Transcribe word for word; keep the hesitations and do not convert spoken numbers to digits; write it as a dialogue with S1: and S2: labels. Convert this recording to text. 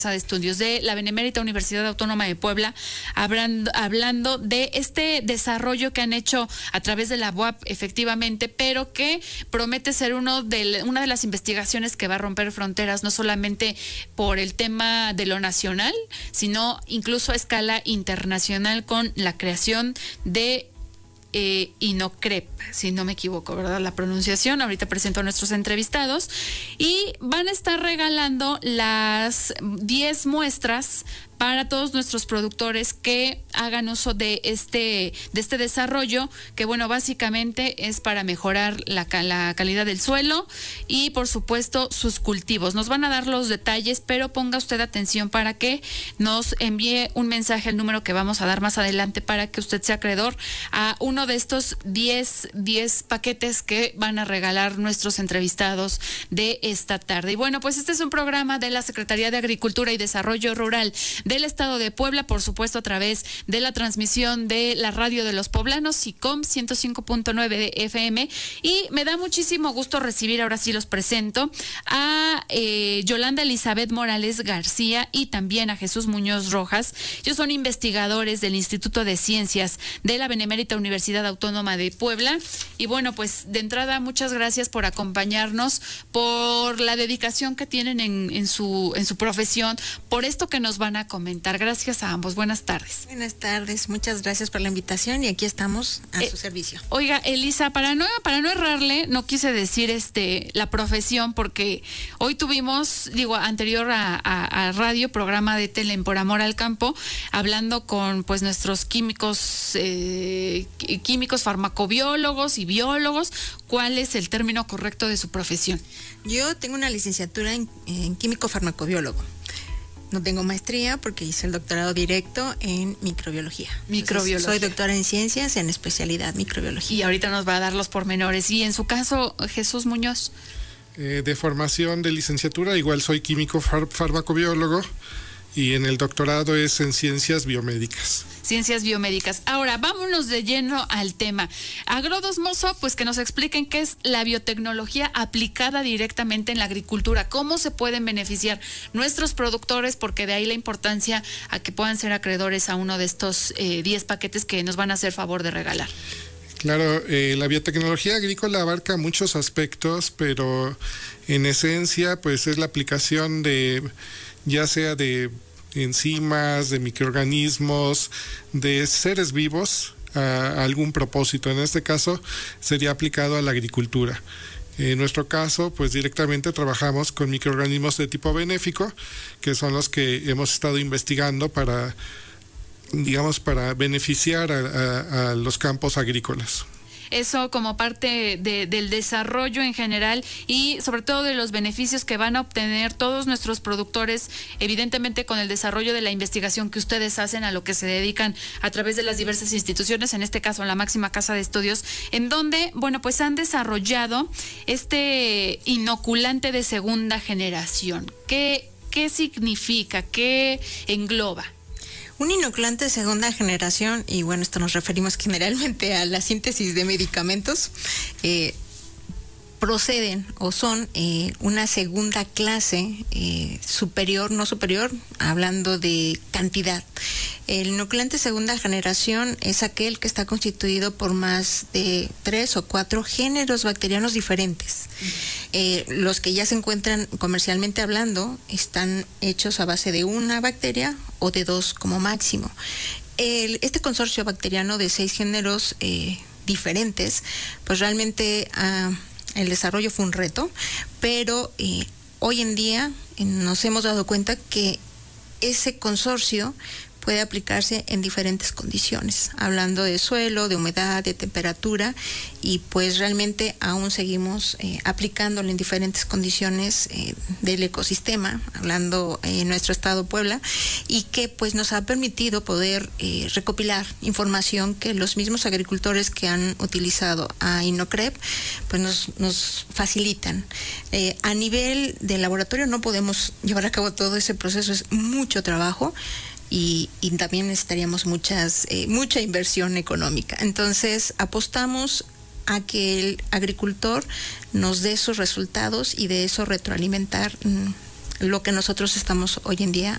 S1: de Estudios de la Benemérita Universidad Autónoma de Puebla, hablando, hablando de este desarrollo que han hecho a través de la U A P, efectivamente, pero que promete ser uno de, una de las investigaciones que va a romper fronteras, no solamente por el tema de lo nacional, sino incluso a escala internacional, con la creación de Eh, INOCREP, si no me equivoco, ¿verdad? La pronunciación. Ahorita presento a nuestros entrevistados y van a estar regalando las diez muestras para todos nuestros productores que hagan uso de este de este desarrollo, que bueno, básicamente es para mejorar la, la calidad del suelo y por supuesto sus cultivos. Nos van a dar los detalles, pero ponga usted atención para que nos envíe un mensaje al número que vamos a dar más adelante para que usted sea acreedor a uno de estos diez paquetes que van a regalar nuestros entrevistados de esta tarde. Y bueno, pues este es un programa de la Secretaría de Agricultura y Desarrollo Rural del Estado de Puebla, por supuesto a través de la transmisión de la radio de los poblanos, SICOM ciento cinco punto nueve de F M, y me da muchísimo gusto recibir, ahora sí los presento, a eh, Yolanda Elizabeth Morales García y también a Jesús Muñoz Rojas. Ellos son investigadores del Instituto de Ciencias de la Benemérita Universidad Autónoma de Puebla, y bueno, pues de entrada muchas gracias por acompañarnos, por la dedicación que tienen en, en su en su profesión, por esto que nos van a comentar. Gracias a ambos. Buenas tardes.
S2: Buenas tardes. Muchas gracias por la invitación y aquí estamos a eh, su servicio.
S1: Oiga, Elisa, para no para no errarle, no quise decir este la profesión, porque hoy tuvimos, digo, anterior a, a, a radio, programa de tele en Por Amor al Campo, hablando con pues nuestros químicos, eh, químicos, farmacobiólogos y biólogos. ¿Cuál es el término correcto de su profesión?
S2: Yo tengo una licenciatura en, en químico farmacobiólogo. No tengo maestría porque hice el doctorado directo en microbiología.
S1: Microbiología.
S2: Entonces, soy doctora en ciencias en especialidad microbiología.
S1: Y ahorita nos va a dar los pormenores. Y en su caso, Jesús Muñoz.
S3: Eh, de formación de licenciatura, igual soy químico far- farmacobiólogo. Y en el doctorado es en ciencias biomédicas.
S1: Ciencias biomédicas. Ahora, vámonos de lleno al tema. Agrodosmoso, pues que nos expliquen qué es la biotecnología aplicada directamente en la agricultura, cómo se pueden beneficiar nuestros productores, porque de ahí la importancia a que puedan ser acreedores a uno de estos diez eh, paquetes que nos van a hacer favor de regalar.
S3: Claro, eh, la biotecnología agrícola abarca muchos aspectos, pero en esencia, pues es la aplicación de, ya sea de enzimas, de microorganismos, de seres vivos a algún propósito. En este caso sería aplicado a la agricultura. En nuestro caso, pues directamente trabajamos con microorganismos de tipo benéfico, que son los que hemos estado investigando para, digamos, para beneficiar a, a, a los campos agrícolas.
S1: Eso como parte de, del desarrollo en general y sobre todo de los beneficios que van a obtener todos nuestros productores, evidentemente con el desarrollo de la investigación que ustedes hacen, a lo que se dedican a través de las diversas instituciones, en este caso la máxima casa de estudios, en donde, bueno, pues han desarrollado este inoculante de segunda generación. ¿Qué, qué significa? ¿Qué engloba?
S2: Un inoculante de segunda generación, y bueno, esto nos referimos generalmente a la síntesis de medicamentos, eh, proceden o son eh, una segunda clase eh, superior, no superior, hablando de cantidad. El inoculante de segunda generación es aquel que está constituido por más de tres o cuatro géneros bacterianos diferentes. Eh, los que ya se encuentran comercialmente hablando están hechos a base de una bacteria o de dos como máximo. El, este consorcio bacteriano de seis géneros eh, diferentes, pues realmente uh, el desarrollo fue un reto, pero eh, hoy en día eh, nos hemos dado cuenta que ese consorcio puede aplicarse en diferentes condiciones, hablando de suelo, de humedad, de temperatura, y pues realmente aún seguimos eh, aplicándolo en diferentes condiciones eh, del ecosistema, hablando en nuestro estado Puebla, y que pues nos ha permitido poder eh, recopilar información que los mismos agricultores que han utilizado a INOCREP pues nos, nos facilitan. Eh, a nivel de laboratorio no podemos llevar a cabo todo ese proceso, es mucho trabajo. Y, y también necesitaríamos muchas, eh, mucha inversión económica. Entonces, apostamos a que el agricultor nos dé sus resultados y de eso retroalimentar mmm, lo que nosotros estamos hoy en día